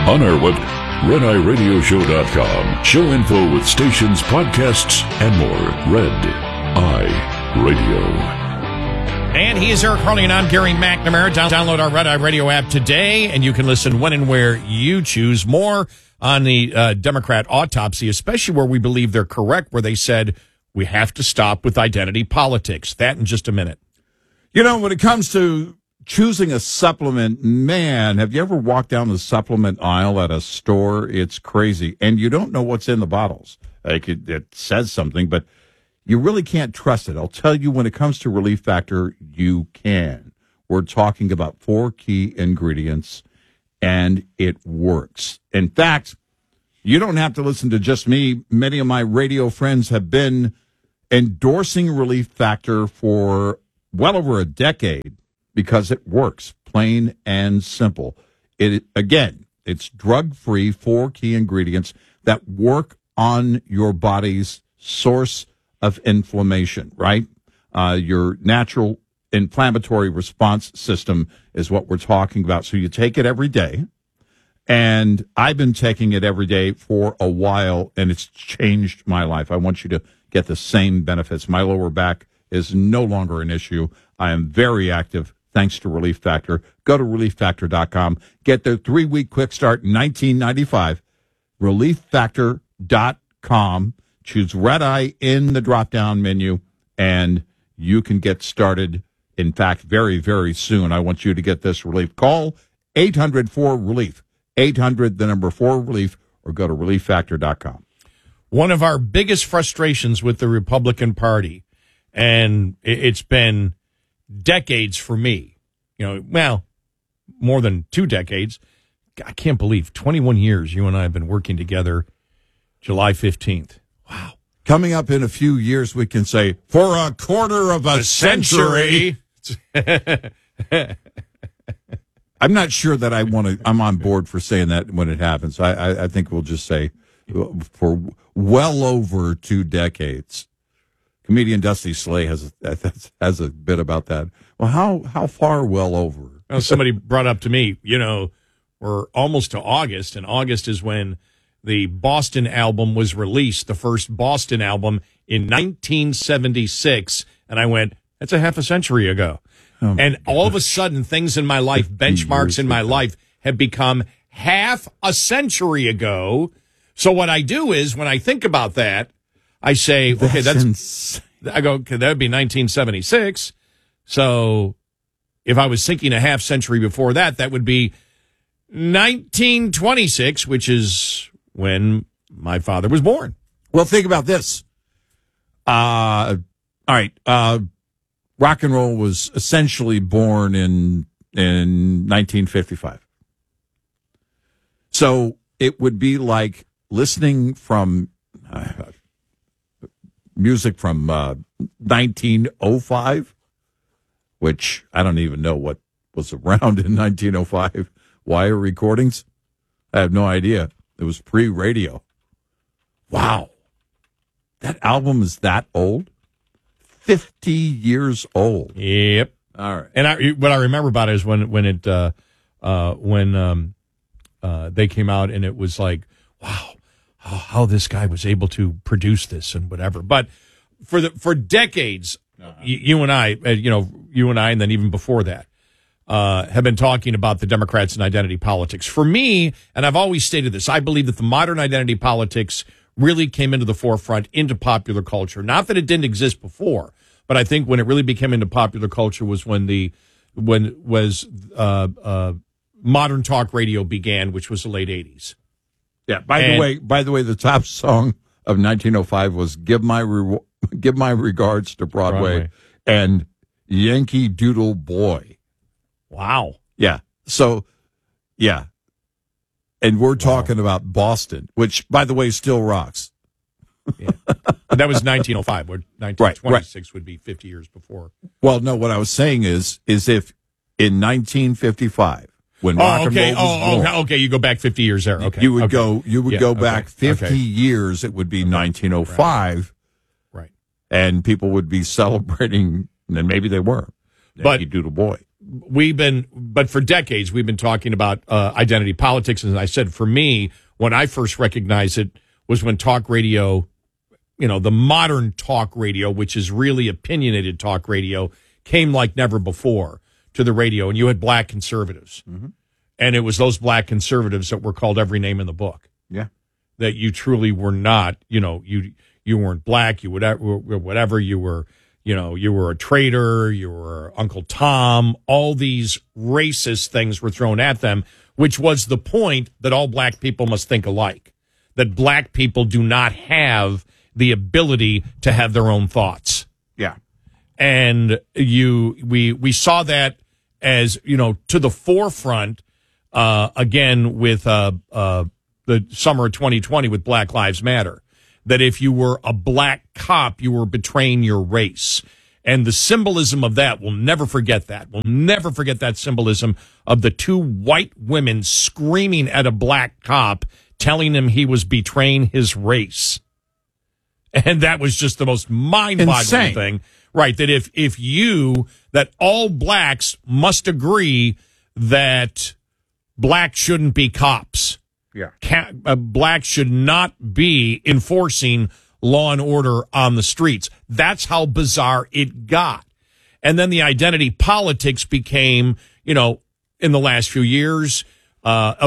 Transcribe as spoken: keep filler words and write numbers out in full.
On our web, red eye radio show dot com. Show info with stations, podcasts, and more. Red Eye Radio. And he is Eric Harley, and I'm Gary McNamara. Down- download our Red Eye Radio app today, and you can listen when and where you choose. More on the uh, Democrat autopsy, especially where we believe they're correct, where they said we have to stop with identity politics. That in just a minute. You know, when it comes to choosing a supplement, man, have you ever walked down the supplement aisle at a store? It's crazy. And you don't know what's in the bottles. Like it, it says something, but you really can't trust it. I'll tell you, when it comes to Relief Factor, you can. We're talking about four key ingredients, and it works. In fact, you don't have to listen to just me. Many of my radio friends have been endorsing Relief Factor for well over a decade because it works, plain and simple. It again, it's drug-free, four key ingredients that work on your body's source of inflammation, right? Uh, your natural inflammatory response system is what we're talking about. So you take it every day, and I've been taking it every day for a while, and it's changed my life. I want you to get the same benefits. My lower back is no longer an issue. I am very active thanks to Relief Factor. Go to relief factor dot com. Get their three-week quick start, nineteen ninety-five. relief factor dot com. Choose Red Eye in the drop-down menu, and you can get started, in fact, very, very soon. I want you to get this relief. Call eight hundred four relief, eight hundred, the number four relief, or go to relief factor dot com. One of our biggest frustrations with the Republican Party, and it's been decades for me, you know, well, more than two decades. I can't believe twenty-one years you and I have been working together. July fifteenth. Wow. Coming up in a few years, we can say, for a quarter of a, a century. century. I'm not sure that I want to, I'm on board for saying that when it happens. I, I, I think we'll just say for well over two decades. Comedian Dusty Slay has has a bit about that. Well, how how far well over? Well, somebody brought up to me, you know, we're almost to August, and August is when the Boston album was released, the first Boston album in nineteen seventy-six. And I went, that's a half a century ago. Oh, and all gosh. Of a sudden, things in my life, benchmarks in my ago. life, have become half a century ago. So what I do is, when I think about that, I say, that's okay, that's, insane. I go, okay, that would be nineteen seventy-six. So if I was thinking a half century before that, that would be nineteen twenty-six, which is when my father was born. Well, think about this. Uh, all right. Uh, rock and roll was essentially born in, in nineteen fifty-five. So it would be like listening from, uh, music from uh, nineteen oh five, which I don't even know what was around in nineteen oh five. Wire recordings? I have no idea. It was pre-radio. Wow. That album is that old? fifty years old. Yep. All right. And I, what I remember about it is when, when it, uh, uh, when um, uh, they came out, and it was like, wow, how, how this guy was able to produce this and whatever. But for the for decades, uh-huh. you, you and I, uh, you know, you and I, and then even before that, uh, have been talking about the Democrats and identity politics. For me, and I've always stated this, I believe that the modern identity politics really came into the forefront, into popular culture. Not that it didn't exist before, but I think when it really became into popular culture was when the when was uh, uh, modern talk radio began, which was the late eighties. Yeah. By and, the way, by the way, the top song of nineteen oh five was "Give My Re- Give My Regards to Broadway, Broadway and Yankee Doodle Boy." Wow. Yeah. So, yeah. And we're wow. talking about Boston, which, by the way, still rocks. Yeah. But that was nineteen oh five, where nineteen twenty-six right, right. would be fifty years before. Well, no, what I was saying is, is if in nineteen fifty-five, when oh, rock okay. and roll was oh, born, okay, okay, you go back fifty years there. Okay. You would okay. go, you would yeah, go okay, back fifty okay. years, it would be okay. nineteen oh five. Right. And people would be celebrating, and maybe they were. But Yankee Doodle Boy. we've been, but for decades, we've been talking about uh, identity politics. And I said, for me, when I first recognized it was when talk radio, you know, the modern talk radio, which is really opinionated talk radio, came like never before to the radio. And you had black conservatives. Mm-hmm. And it was those black conservatives that were called every name in the book. Yeah. That you truly were not, you know, you you weren't black, you whatever, whatever you were, you know, you were a traitor, you were Uncle Tom, all these racist things were thrown at them, which was the point that all black people must think alike, that black people do not have the ability to have their own thoughts. Yeah. And you, we, we saw that as, you know, to the forefront, uh, again, with, uh, uh, the summer of twenty twenty with Black Lives Matter, that if you were a black cop, you were betraying your race. And the symbolism of that, we'll never forget that. We'll never forget that symbolism of the two white women screaming at a black cop, telling him he was betraying his race. And that was just the most mind-boggling Insane. thing. Right, that if, if you, that all blacks must agree that black shouldn't be cops. Yeah. Can, uh, blacks should not be enforcing law and order on the streets. That's how bizarre it got. And then the identity politics became, you know, in the last few years, uh,